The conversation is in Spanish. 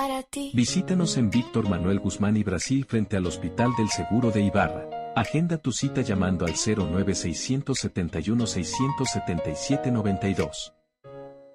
para ti. Visítanos en Víctor Manuel Guzmán y Brasil frente al Hospital del Seguro de Ibarra. Agenda tu cita llamando al 09 671 677 92.